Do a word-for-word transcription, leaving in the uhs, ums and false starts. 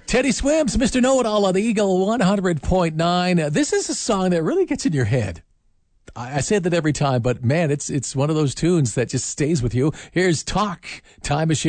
Teddy Swims, Mister Know-It-All on Eagle one hundred point nine. Uh, this is a song that really gets in your head. I, I say that every time, but man, it's it's one of those tunes that just stays with you. Here's Talk, Time Machine.